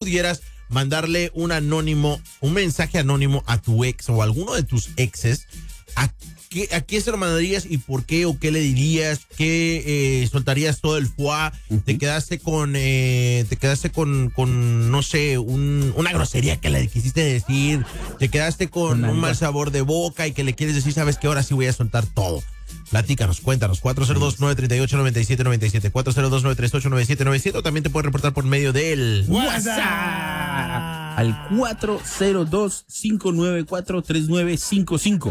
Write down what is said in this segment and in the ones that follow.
pudieras mandarle un mensaje anónimo a tu ex o a alguno de tus exes, ¿a qué se lo mandarías y por qué o qué le dirías? ¿Qué soltarías todo el foie? ¿Te quedaste con no sé, una grosería que le quisiste decir? ¿Te quedaste con un mal sabor de boca y que le quieres decir, sabes que ahora sí voy a soltar todo? Platícanos, cuéntanos, 402-938-9797, 402-938-9797, o también te puedes reportar por medio del WhatsApp al 402-594-3955.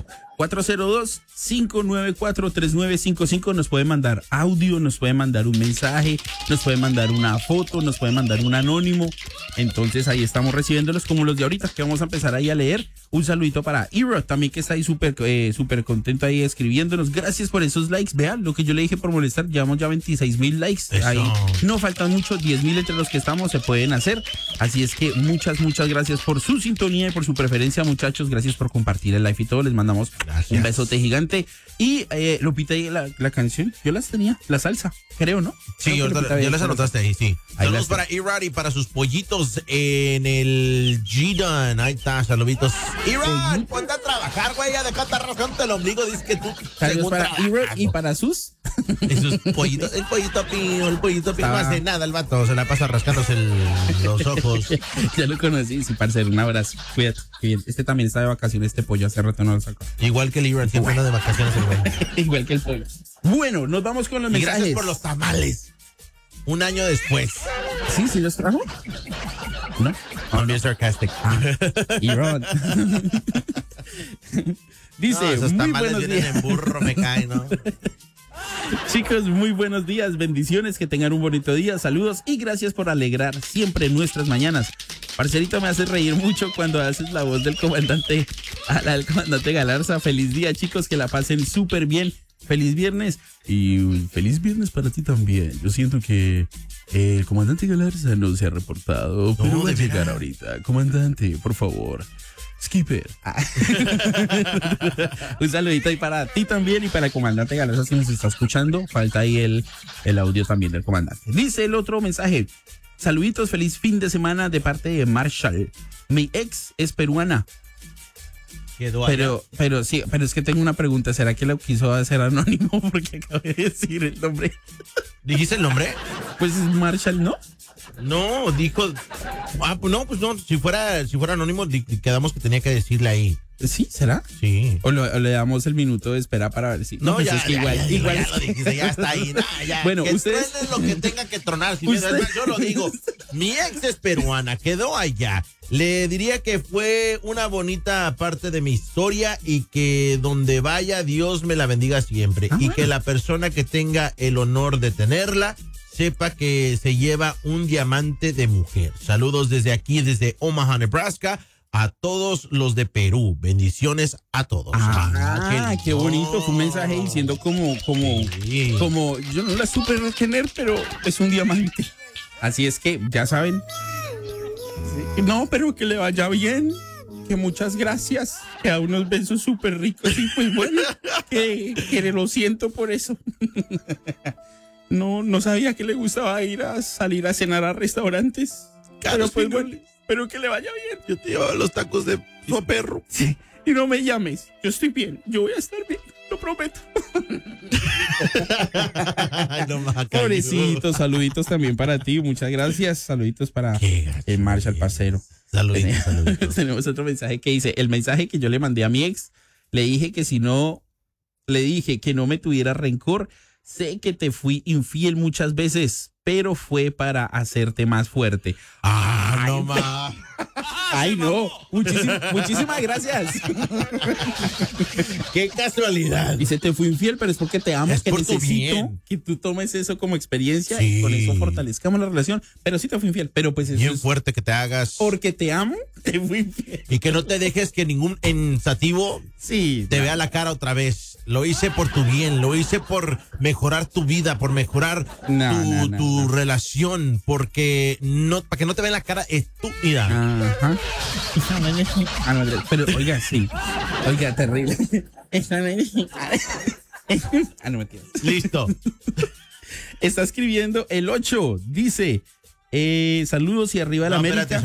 402-594-3955. Nos puede mandar audio, nos puede mandar un mensaje, nos puede mandar una foto, nos puede mandar un anónimo. Entonces ahí estamos recibiéndolos como los de ahorita, que vamos a empezar ahí a leer. Un saludito para Ira también, que está ahí súper contento ahí escribiéndonos. Gracias por esos likes. Vean lo que yo le dije por molestar. Llevamos ya 26,000 likes. Eso. Ahí no faltan muchos, 10,000 entre los que estamos se pueden hacer. Así es que muchas gracias por su sintonía y por su preferencia, muchachos. Gracias por compartir el live y todo. Les mandamos un besote gigante. Y Lupita, y la canción, yo las tenía, la salsa, creo, ¿no? Sí, ya las anotaste ahí, sí. Saludos para Irad y para sus pollitos en el G-Dun. Ahí está, saluditos. Irad, ponte a trabajar, güey, ya deja de estar rascando el ombligo, dice que tú. Saludos para Irad y para sus pollitos, el pollito pío, no hace nada el vato, se la pasa rascándose los ojos. Ya lo conocí, sí, parcero, un abrazo, cuídate. Este también está de vacaciones, este pollo, hace rato no lo sacó. Igual que el Irad, siempre anda de vacaciones el güey. Igual que el pollo. Bueno, nos vamos con los mensajes. Gracias por los tamales. Un año después. ¿Sí los trajo? ¿No? I'm being sarcastic. Irad. Dice, esos muy tamales buenos vienen días. en burro, me caen, ¿no? Chicos, muy buenos días, bendiciones, que tengan un bonito día, saludos y gracias por alegrar siempre nuestras mañanas. Parcerito, me haces reír mucho cuando haces la voz del comandante, del comandante Galarza. Feliz día, chicos, que la pasen súper bien. Feliz viernes y feliz viernes para ti también. Yo siento que el comandante Galarza no se ha reportado, pero va a llegar ahorita. Comandante, por favor. Skipper. Un saludito ahí para ti también y para el comandante Galarza, si nos está escuchando. Falta ahí el audio también del comandante. Dice el otro mensaje: saluditos, feliz fin de semana de parte de Marshall. Mi ex es peruana. Pero sí, pero es que tengo una pregunta. ¿Será que lo quiso hacer anónimo? Porque acabé de decir el nombre. ¿Dijiste el nombre? Pues es Marshall, ¿no? No, dijo. Pues no. Si fuera anónimo, quedamos que tenía que decirle ahí. ¿Sí? ¿Será? Sí. O le damos el minuto de espera para ver si. No, pues ya, es que ya igual. lo dijiste, ya está ahí. Ya. Bueno, que ustedes. truene lo que tenga que tronar. Si yo lo digo. Mi ex es peruana, quedó allá. Le diría que fue una bonita parte de mi historia y que donde vaya, Dios me la bendiga siempre. Y que la persona que tenga el honor de tenerla sepa que se lleva un diamante de mujer. Saludos desde aquí, desde Omaha, Nebraska, a todos los de Perú. Bendiciones a todos. Qué bonito. Fue un mensaje diciendo como yo no la supe retener, pero es un diamante. Así es que ya saben. Sí. No, pero que le vaya bien. Que muchas gracias. Que da unos besos súper ricos. Y pues bueno, que lo siento por eso. No sabía que le gustaba salir a cenar a restaurantes. Pero pues bueno, espero que le vaya bien. Yo te llevo los tacos de su perro. Sí. Y no me llames. Yo estoy bien. Yo voy a estar bien. Lo prometo. Pobrecito, saluditos también para ti. Muchas gracias. Saluditos para el Marshall, parcero. Saluditos. Tenemos otro mensaje que dice: el mensaje que yo le mandé a mi ex, le dije que no me tuviera rencor. Sé que te fui infiel muchas veces, pero fue para hacerte más fuerte. No más. Ay, no. Muchísimas gracias. Qué casualidad. Dice, te fui infiel, pero es porque te amo. Es que por tu necesito bien. que tú tomes eso como experiencia, Sí. y con eso fortalezcamos la relación. Pero sí te fui infiel, pero pues eso Bien es fuerte que te hagas. porque te amo, te fui infiel. Y que no te dejes que ningún ensativo Sí. te vea la cara otra vez. Lo hice por tu bien, lo hice por mejorar tu vida, por mejorar tu relación, porque para que no te vean la cara estúpida. Ajá. Pero oiga, sí. Oiga, terrible. No me entiendo. Listo. Está escribiendo el 8. Dice, saludos y arriba la América. Espérate,